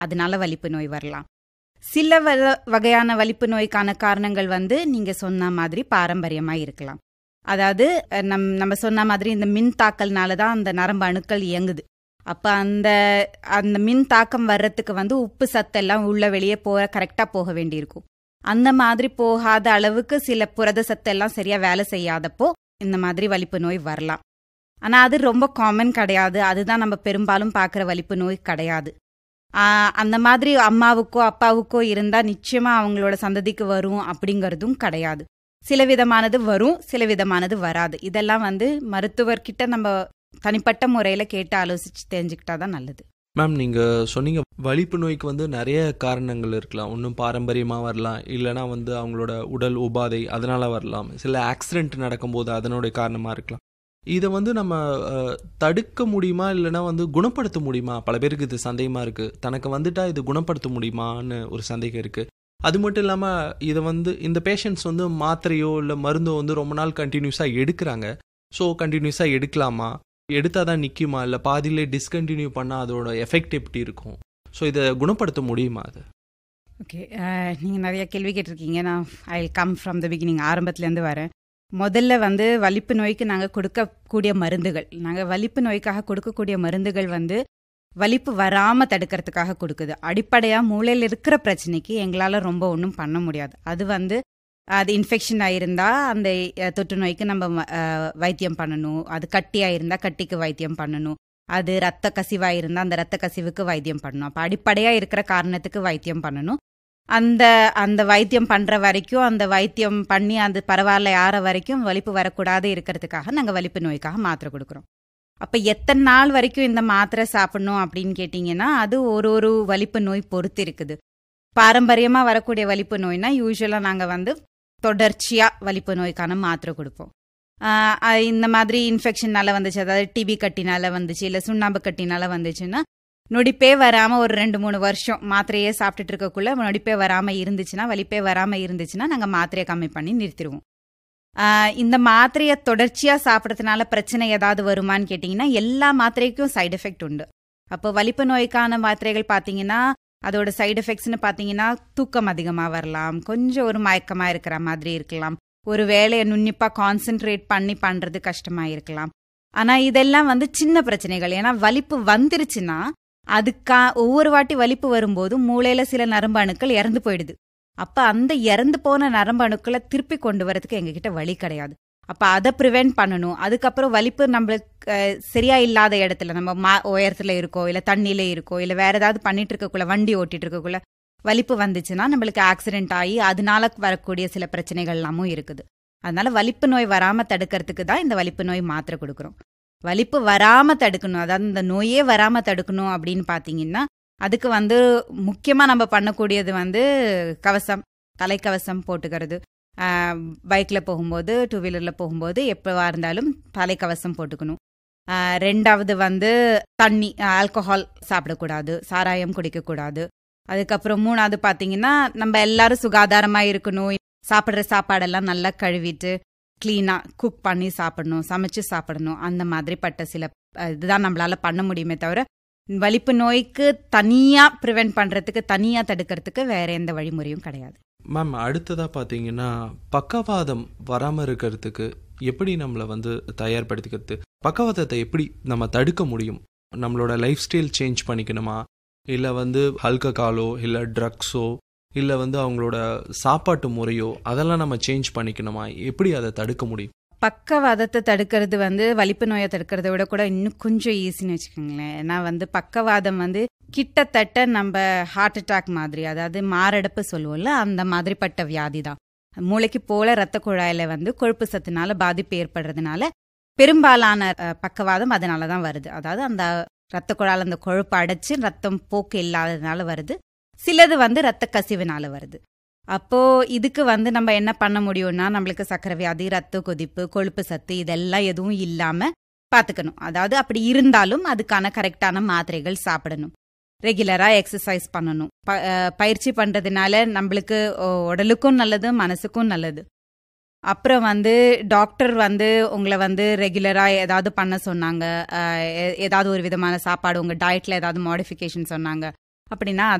அதனால வலிப்பு நோய் வரலாம். சில வகையான வலிப்பு நோய்க்கான காரணங்கள் வந்து நீங்க சொன்ன மாதிரி பாரம்பரியமா இருக்கலாம். அதாவது நம்ம சொன்ன மாதிரி இந்த மின் தாக்கல்னால தான் அந்த நரம்பு அணுக்கள் இயங்குது. அப்ப அந்த மின் தாக்கம் வர்றதுக்கு வந்து உப்பு சத்தெல்லாம் உள்ள வெளியே கரெக்டா போக வேண்டியிருக்கும். அந்த மாதிரி போகாத அளவுக்கு சில புரத சத்தெல்லாம் சரியா வேலை செய்யாதப்போ இந்த மாதிரி வலிப்பு நோய் வரலாம். ஆனா அது ரொம்ப காமன் கிடையாது. அதுதான் நம்ம பெரும்பாலும் பார்க்குற வலிப்பு நோய் கிடையாது. அந்த மாதிரி அம்மாவுக்கோ அப்பாவுக்கோ இருந்தா நிச்சயமா அவங்களோட சந்ததிக்கு வரும் அப்படிங்கறதும் கிடையாது. சில விதமானது வரும், சில விதமானது வராது. இதெல்லாம் வந்து மருத்துவர்கிட்ட நம்ம தனிப்பட்ட முறையில கேட்டு ஆலோசிச்சு தெரிஞ்சுக்கிட்டாதான் நல்லது. மேம், நீங்கள் சொன்னீங்க வலிப்பு நோய்க்கு வந்து நிறைய காரணங்கள் இருக்கலாம். ஒன்றும் பாரம்பரியமாக வரலாம், இல்லைனா வந்து அவங்களோட உடல் உபாதை அதனால் வரலாம், சில ஆக்சிடென்ட் நடக்கும்போது அதனுடைய காரணமாக இருக்கலாம். இதை வந்து நம்ம தடுக்க முடியுமா, இல்லைனா வந்து குணப்படுத்த முடியுமா? பல பேருக்கு இது சந்தேகமாக இருக்குது. தனக்கு வந்துட்டா இது குணப்படுத்த முடியுமான்னு ஒரு சந்தேகம் இருக்குது. அது மட்டும் இல்லாமல் இதை வந்து இந்த பேஷண்ட்ஸ் வந்து மாத்திரையோ இல்லை மருந்தோ வந்து ரொம்ப நாள் கண்டினியூஸாக எடுக்கிறாங்க. ஸோ கண்டினியூஸாக எடுக்கலாமா, எடுத்தால் தான் நிற்குமா, இல்லை பாதியிலே டிஸ்கண்டினியூ பண்ணால் அதோட எஃபெக்ட் எப்படி இருக்கும்? ஸோ இதை குணப்படுத்த முடியுமா? அது ஓகே, நீங்கள் நிறைய கேள்வி கேட்டிருக்கீங்க. நான் I come from the beginning, ஆரம்பத்துலேருந்து வரேன். முதல்ல வந்து வலிப்பு நோய்க்கு நாங்கள் கொடுக்கக்கூடிய மருந்துகள், நாங்கள் வலிப்பு நோய்க்காக கொடுக்கக்கூடிய மருந்துகள் வந்து வலிப்பு வராமல் தடுக்கிறதுக்காக கொடுக்குது. அடிப்படையாக மூளையில் இருக்கிற பிரச்சனைக்கு எங்களால் ரொம்ப ஒன்றும் பண்ண முடியாது. அது வந்து அது இன்ஃபெக்ஷன் ஆகிருந்தா அந்த தொற்று நோய்க்கு நம்ம வைத்தியம் பண்ணணும். அது கட்டியாக இருந்தால் கட்டிக்கு வைத்தியம் பண்ணணும். அது ரத்த கசிவாக இருந்தால் அந்த ரத்த கசிவுக்கு வைத்தியம் பண்ணணும். அப்போ அடிப்படையாக இருக்கிற காரணத்துக்கு வைத்தியம் பண்ணணும். அந்த வைத்தியம் பண்ணுற வரைக்கும், அந்த வைத்தியம் பண்ணி அது பரவாயில்ல ஆற வரைக்கும் வலிப்பு வரக்கூடாது இருக்கிறதுக்காக நாங்கள் வலிப்பு நோய்க்காக மாத்திரை கொடுக்குறோம். அப்போ எத்தனை நாள் வரைக்கும் இந்த மாத்திரை சாப்பிடணும் அப்படின்னு கேட்டிங்கன்னா அது ஒரு வலிப்பு நோய் பொறுத்து இருக்குது. பாரம்பரியமாக வரக்கூடிய வலிப்பு நோய்னா யூஸ்வலாக நாங்கள் வந்து தொடர்ச்சியாக வலிப்பு நோய்க்கான மாத்திரை கொடுப்போம். இந்த மாதிரி இன்ஃபெக்ஷனால வந்துச்சு, அதாவது டிபி கட்டினால வந்துச்சு, இல்லை சுண்ணாம்பு கட்டினால வந்துச்சுன்னா நொடிப்பே வராமல் ஒரு 2-3 வருஷம் மாத்திரையே சாப்பிட்டுட்டு இருக்கக்குள்ள நொடிப்பே வராமல் இருந்துச்சுன்னா, வலிப்பே வராமல் இருந்துச்சுன்னா நாங்கள் மாத்திரையை கம்மி பண்ணி நிறுத்திடுவோம். இந்த மாத்திரையை தொடர்ச்சியாக சாப்பிட்றதுனால பிரச்சனை ஏதாவது வருமானு கேட்டிங்கன்னா எல்லா மாத்திரைக்கும் சைடு எஃபெக்ட் உண்டு. அப்போ வலிப்பு நோய்க்கான மாத்திரைகள் பார்த்தீங்கன்னா அதோட சைடு எஃபெக்ட்ஸ்னு பார்த்தீங்கன்னா தூக்கம் அதிகமாக வரலாம், கொஞ்சம் ஒரு மயக்கமாக இருக்கிற மாதிரி இருக்கலாம், ஒரு வேலையை நுண்ணிப்பாக கான்சென்ட்ரேட் பண்ணி பண்ணுறது கஷ்டமாக இருக்கலாம். ஆனால் இதெல்லாம் வந்து சின்ன பிரச்சனைகள். ஏன்னா வலிப்பு வந்துருச்சுன்னா ஒவ்வொரு வாட்டி வலிப்பு வரும்போது மூளையில சில நரம்பு அணுக்கள் இறந்து போயிடுது. அப்ப அந்த இறந்து போன நரம்பு அணுக்களை திருப்பி கொண்டு வரதுக்கு எங்ககிட்ட வழி கிடையாது. அப்ப அதை ப்ரிவென்ட் பண்ணணும். அதுக்கப்புறம் வலிப்பு நம்மளுக்கு சரியா இல்லாத இடத்துல, நம்ம உயரத்துல இருக்கோ இல்லை தண்ணியில இருக்கோ இல்லை வேற ஏதாவது பண்ணிட்டு இருக்கக்குள்ள, வண்டி ஓட்டிட்டு இருக்கக்குள்ள வலிப்பு வந்துச்சுன்னா நம்மளுக்கு ஆக்சிடென்ட் ஆகி அதனால வரக்கூடிய சில பிரச்சனைகள் எல்லாமும் இருக்குது. அதனால வலிப்பு நோய் வராம தடுக்கிறதுக்கு தான் இந்த வலிப்பு நோய் மாத்திரை கொடுக்குறோம். வலிப்பு வராம தடுக்கணும், அதாவது இந்த நோயே வராம தடுக்கணும் அப்படின்னு பாத்தீங்கன்னா அதுக்கு வந்து முக்கியமா நம்ம பண்ணக்கூடியது வந்து கவசம், தலைக்கவசம் போட்டுக்கிறது. பைக்ல போகும்போது, 2 வீலர்ல போகும்போது எப்பவா இருந்தாலும் தலைக்கவசம் போட்டுக்கணும். ரெண்டாவது வந்து தண்ணி, ஆல்கஹால் சாப்பிடக்கூடாது, சாராயம் குடிக்கக்கூடாது. அதுக்கப்புறம் மூணாவது பாத்தீங்கன்னா நம்ம எல்லாரும் சுகாதாரமா இருக்கணும். சாப்பிட்ற சாப்பாடெல்லாம் நல்லா கழுவிட்டு கிளீனா குக் பண்ணி சாப்பிடணும், சமைச்சு சாப்பிடணும். அந்த மாதிரிப்பட்ட சில இதுதான் நம்மளால பண்ண முடியுமே தவிர வலிப்பு நோய்க்கு தனியா ப்ரிவென்ட் பண்றதுக்கு, தனியா தடுக்கிறதுக்கு வேற எந்த வழிமுறையும் கிடையாது. மேம், அடுத்ததா பாத்தீங்கன்னா பக்கவாதம் வராம இருக்கிறதுக்கு எப்படி நம்மளை வந்து தயார்படுத்திக்கிறது, பக்கவாதத்தை எப்படி நம்ம தடுக்க முடியும்? நம்மளோட லைஃப் ஸ்டைல் சேஞ்ச் பண்ணிக்கணுமா, இல்லை வந்து ஆல்கஹாலோ இல்லை ட்ரக்ஸோ இல்லை வந்து அவங்களோட சாப்பாட்டு முறையோ அதெல்லாம் நம்ம சேஞ்ச் பண்ணிக்கணுமா? எப்படி அதை தடுக்க முடியும்? பக்கவாதத்தை தடுக்கிறது வந்து வலிப்பு நோயை தடுக்கிறத விட கூட இன்னும் கொஞ்சம் ஈஸின்னு வச்சுக்கோங்களேன். ஏன்னா வந்து பக்கவாதம் வந்து கிட்டத்தட்ட நம்ம ஹார்ட் அட்டாக் மாதிரி, அதாவது மாரடைப்பு சொல்லுவோம்ல, அந்த மாதிரிப்பட்ட வியாதி தான். மூளைக்கு போல ரத்த குழாயில வந்து கொழுப்பு சத்துனால பாதிப்பு ஏற்படுறதுனால பெரும்பாலான பக்கவாதம் அதனால தான் வருது. அதாவது அந்த ரத்த குழாயில அந்த கொழுப்பு அடைச்சு ரத்தம் போக்கு இல்லாததுனால வருது. சிலது வந்து ரத்த கசிவுனால வருது. அப்போ இதுக்கு வந்து நம்ம என்ன பண்ண முடியும்னா, நம்மளுக்கு சக்கரை வியாதி, ரத்த கொதிப்பு, கொழுப்பு சத்து இதெல்லாம் எதுவும் இல்லாம பாத்துக்கணும். அதாவது அப்படி இருந்தாலும் அதுக்கான கரெக்டான மாத்திரைகள் சாப்பிடணும். ரெகுலரா எக்ஸசைஸ் பண்ணணும். பயிற்சி பண்றதுனால நம்மளுக்கு உடலுக்கும் நல்லது, மனசுக்கும் நல்லது. அப்புறம் வந்து டாக்டர் வந்து உங்களை வந்து ரெகுலரா ஏதாவது பண்ண சொன்னாங்க, ஏதாவது ஒரு விதமான சாப்பாடு உங்க டயட்ல ஏதாவது மாடிஃபிகேஷன் சொன்னாங்க அப்படின்னா